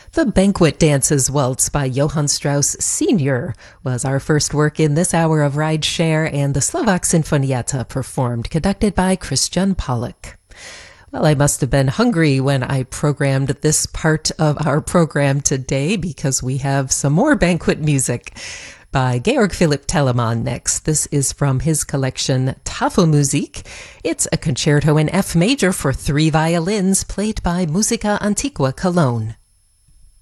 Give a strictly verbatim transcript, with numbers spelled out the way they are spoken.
The Banquet Dances Waltz by Johann Strauss Senior was our first work in this hour of Ride Share, and the Slovak Sinfonietta performed, conducted by Christian Pollock. Well, I must have been hungry when I programmed this part of our program today, because we have some more banquet music by Georg Philipp Telemann next. This is from his collection Tafelmusik. It's a concerto in F major for three violins, played by Musica Antiqua Cologne.